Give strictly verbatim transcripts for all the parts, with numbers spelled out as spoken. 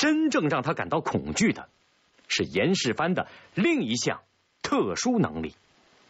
真正让他感到恐惧的，是严世蕃的另一项特殊能力。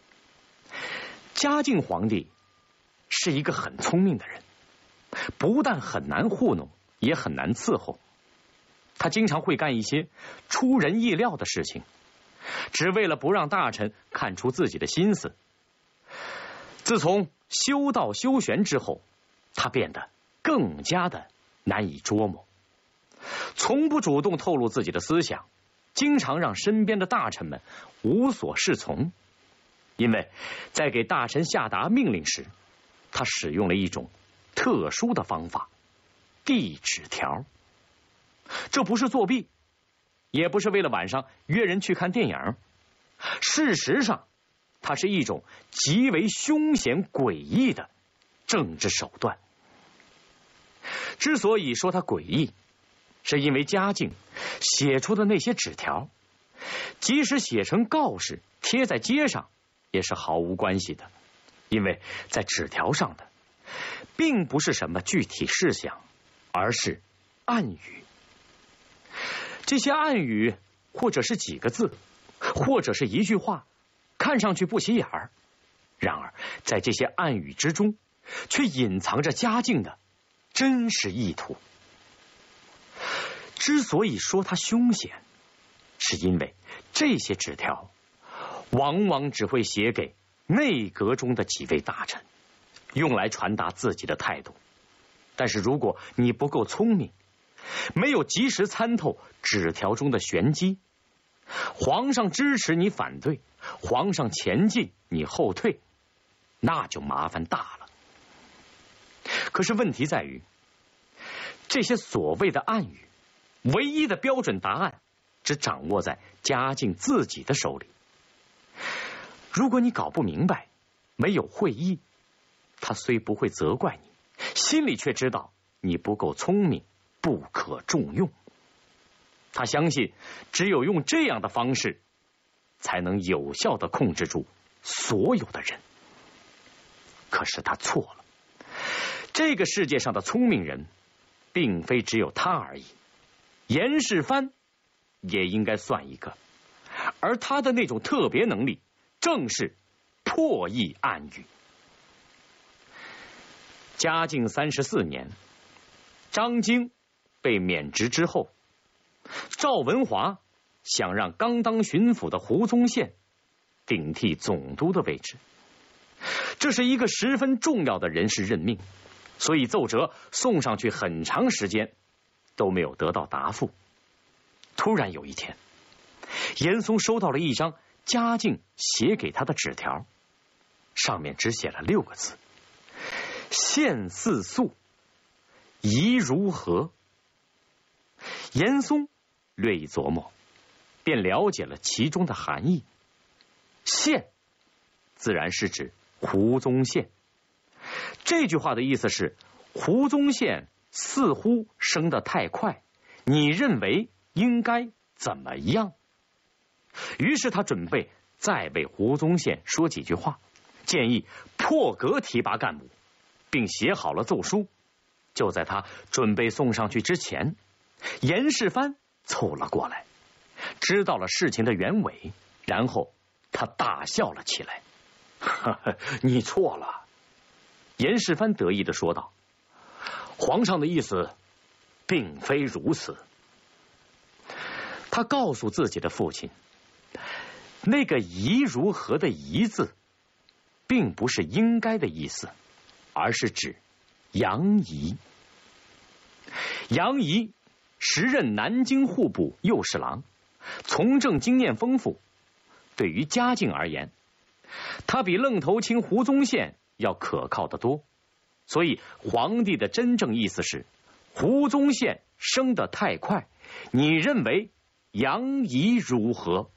嘉靖皇帝是一个很聪明的人，不但很难糊弄，也很难伺候。他经常会干一些出人意料的事情，只为了不让大臣看出自己的心思。自从修道修玄之后，他变得更加的难以捉摸，从不主动透露自己的思想，经常让身边的大臣们无所适从。因为在给大臣下达命令时，他使用了一种特殊的方法——递纸条。这不是作弊，也不是为了晚上约人去看电影，事实上，它是一种极为凶险诡异的政治手段。之所以说它诡异，是因为嘉靖写出的那些纸条，即使写成告示贴在街上，也是毫无关系的，因为在纸条上的并不是什么具体事项，而是暗语。这些暗语或者是几个字，或者是一句话，看上去不起眼儿，然而在这些暗语之中，却隐藏着嘉靖的真实意图。之所以说它凶险，是因为这些纸条往往只会写给内阁中的几位大臣，用来传达自己的态度。但是如果你不够聪明，没有及时参透纸条中的玄机，皇上支持你反对，皇上前进你后退，那就麻烦大了。可是问题在于，这些所谓的暗语，唯一的标准答案只掌握在嘉靖自己的手里。如果你搞不明白，没有会意，他虽不会责怪你，心里却知道你不够聪明，不可重用。他相信只有用这样的方式，才能有效地控制住所有的人。可是他错了，这个世界上的聪明人并非只有他而已，严世蕃也应该算一个，而他的那种特别能力正是破译暗语。嘉靖三十四年，张经被免职之后，赵文华想让刚当巡抚的胡宗宪顶替总督的位置，这是一个十分重要的人事任命，所以奏折送上去很长时间都没有得到答复。突然有一天，严嵩收到了一张嘉靖写给他的纸条，上面只写了六个字：献四素，宜如何？严嵩略一琢磨，便了解了其中的含义。献自然是指胡宗宪，这句话的意思是胡宗宪似乎升得太快，你认为应该怎么样？于是他准备再为胡宗宪说几句话，建议破格提拔干部，并写好了奏书。就在他准备送上去之前，严世蕃凑了过来，知道了事情的原委，然后他大笑了起来。呵呵，你错了。严世蕃得意地说道，皇上的意思并非如此。他告诉自己的父亲，那个宜如何的宜字并不是应该的意思，而是指杨仪。杨仪时任南京户部右侍郎，从政经验丰富。对于嘉靖而言，他比愣头青胡宗宪要可靠得多，所以皇帝的真正意思是胡宗宪升得太快，你认为杨仪如何？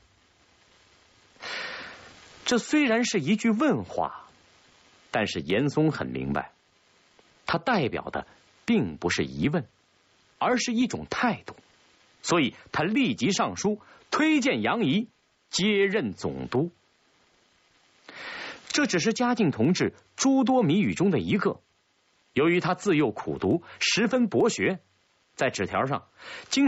这虽然是一句问话，但是严嵩很明白，他代表的并不是疑问，而是一种态度，所以他立即上书推荐杨仪接任总督。这只是嘉靖同志诸多谜语中的一个。由于他自幼苦读，十分博学，在纸条上经